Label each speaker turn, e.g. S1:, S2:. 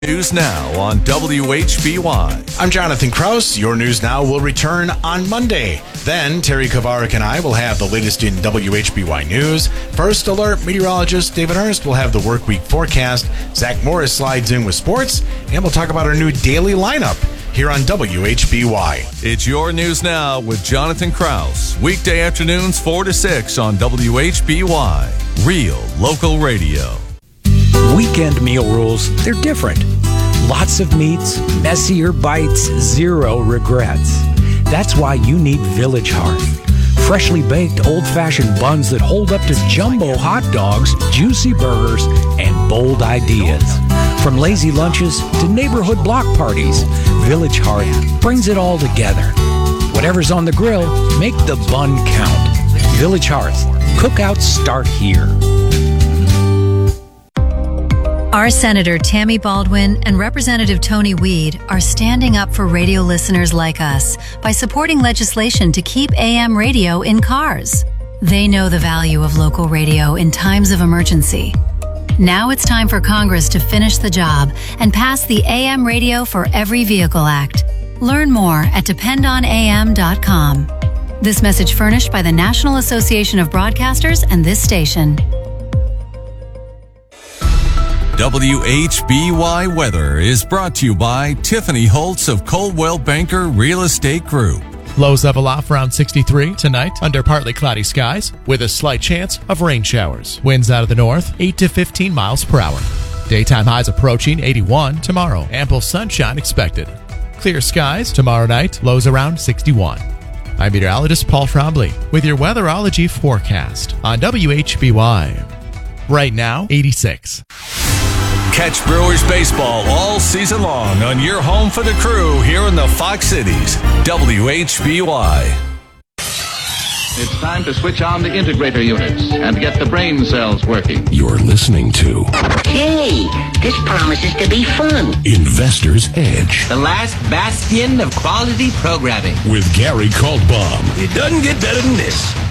S1: News Now on WHBY.
S2: I'm Jonathan Kraus. Your News Now will return on Monday. Then Terry Kovarik and I will have the latest in WHBY news. First Alert meteorologist David Ernst will have the work week forecast. Zach Morris slides in with sports, and we'll talk about our new daily lineup here on WHBY.
S1: It's Your News Now with Jonathan Kraus. Weekday afternoons 4 to 6 on WHBY. Real local radio.
S3: Weekend meal rules, they're different. Lots of meats, messier bites, zero regrets. That's why you need Village Hearth. Freshly baked, old-fashioned buns that hold up to jumbo hot dogs, juicy burgers, and bold ideas. From lazy lunches to neighborhood block parties, Village Hearth brings it all together. Whatever's on the grill, make the bun count. Village Hearth. Cookouts start here.
S4: Our Senator Tammy Baldwin and Representative Tony Weed are standing up for radio listeners like us by supporting legislation to keep AM radio in cars. They know the value of local radio in times of emergency. Now it's time for Congress to finish the job and pass the AM Radio for Every Vehicle Act. Learn more at dependonam.com. This message furnished by the National Association of Broadcasters and this station.
S1: WHBY Weather is brought to you by Tiffany Holtz of Coldwell Banker Real Estate Group.
S5: Lows level off around 63 tonight under partly cloudy skies with a slight chance of rain showers. Winds out of the north 8 to 15 miles per hour. Daytime highs approaching 81 tomorrow. Ample sunshine expected. Clear skies tomorrow night. Lows around 61. I'm meteorologist Paul Trombley with your weatherology forecast on WHBY. Right now, 86.
S1: Catch Brewers baseball all season long on your home for the crew here in the Fox Cities, WHBY.
S6: It's time to switch on the integrator units and get the brain cells working.
S7: You're listening to...
S8: Hey, this promises to be fun.
S7: Investor's Edge.
S9: The last bastion of quality programming.
S7: With Gary Kaltbaum.
S9: It doesn't get better than this.